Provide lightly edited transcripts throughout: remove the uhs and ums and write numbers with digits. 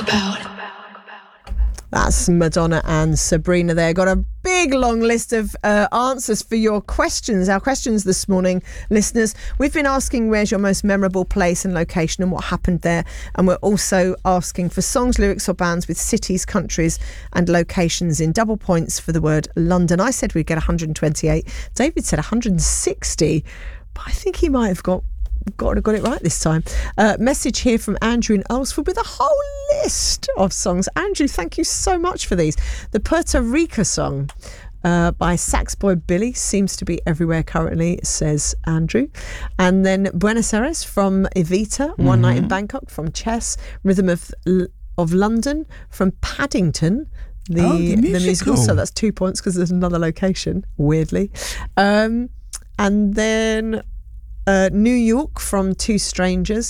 That's Madonna and Sabrina there. Got a big long list of answers for your questions. Our questions this morning, listeners. We've been asking where's your most memorable place and location and what happened there. And we're also asking for songs, lyrics or bands with cities, countries and locations in double points for the word London. I said we'd get 128. David said 160. But I think he might have got it right this time. Message here from Andrew in Ulsford with a whole list of songs. Andrew, thank you so much for these. The Puerto Rico song by Sax Boy Billy seems to be everywhere currently, says Andrew. And then Buenos Aires from Evita, One Night in Bangkok from Chess, Rhythm of London from Paddington, the musical. So that's 2 points because there's another location, weirdly. And then New York from Two Strangers.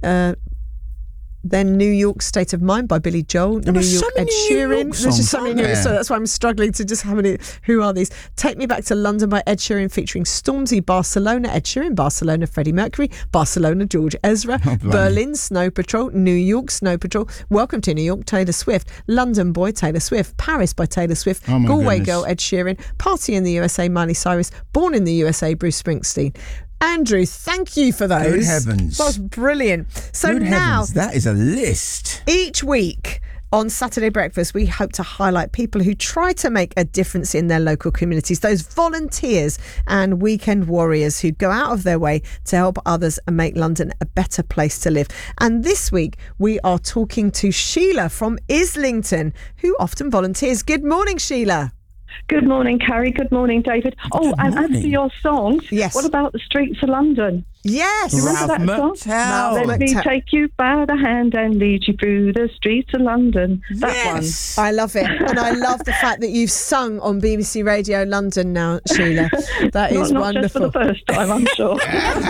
Then New York State of Mind by Billy Joel. New York Ed Sheeran. There's just so many New York, so that's why I'm struggling to just how many. Who are these? Take Me Back to London by Ed Sheeran featuring Stormzy. Barcelona, Ed Sheeran. Barcelona, Freddie Mercury. Barcelona, George Ezra. Berlin, Snow Patrol. New York, Snow Patrol. Welcome to New York, Taylor Swift. London Boy, Taylor Swift. Paris by Taylor Swift. Galway Girl, Ed Sheeran. Party in the USA, Miley Cyrus. Born in the USA, Bruce Springsteen. Andrew, thank you for those. Good heavens. That was brilliant. So Good now, heavens, that is a list. Each week on Saturday Breakfast, we hope to highlight people who try to make a difference in their local communities, those volunteers and weekend warriors who go out of their way to help others and make London a better place to live. And this week, we are talking to Sheila from Islington, who often volunteers. Good morning, Sheila. Good morning, Carrie. Good morning, David. And as for your songs, yes. What about the streets of London? Yes. You remember that song? Now let me take you by the hand and lead you through the streets of London. That one. I love it. And I love the fact that you've sung on BBC Radio London now, Sheila. That is not wonderful. Just for the first time, I'm sure.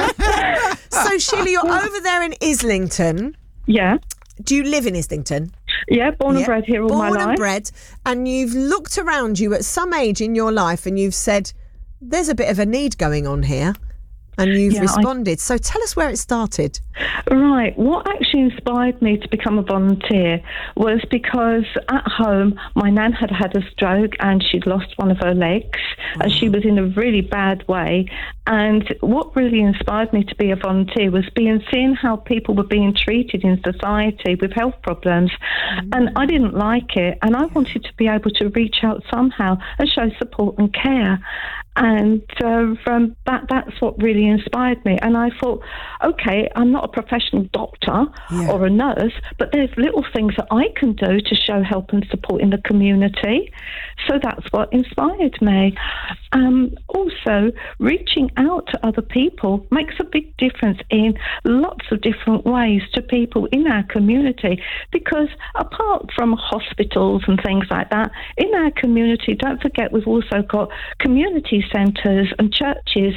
So, Sheila, you're over there in Islington. Yeah. Do you live in Islington? Yeah, born and bred here all my life. Born and bred. And you've looked around you at some age in your life and you've said, there's a bit of a need going on here. And you've responded. So tell us where it started. Right. What actually inspired me to become a volunteer was because at home, my nan had had a stroke and she'd lost one of her legs and she was in a really bad way. And what really inspired me to be a volunteer was seeing how people were being treated in society with health problems. And I didn't like it. And I wanted to be able to reach out somehow and show support and care. And from that's what really inspired me. And I thought, okay, I'm not a professional doctor or a nurse, but there's little things that I can do to show help and support in the community. So that's what inspired me. Also, reaching out to other people makes a big difference in lots of different ways to people in our community. Because apart from hospitals and things like that, in our community, don't forget we've also got community centres and churches